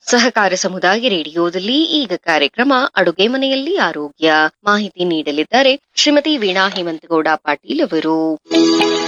ಸಹಕಾರ ಸಮುದಾಯ ರೇಡಿಯೋದಲ್ಲಿ ಈಗ ಕಾರ್ಯಕ್ರಮ ಅಡುಗೆ ಮನೆಯಲ್ಲಿ ಆರೋಗ್ಯ ಮಾಹಿತಿ ನೀಡಲಿದ್ದಾರೆ ಶ್ರೀಮತಿ ವೀಣಾ ಹೇಮಂತಗೌಡ ಪಾಟೀಲ್ ಅವರು.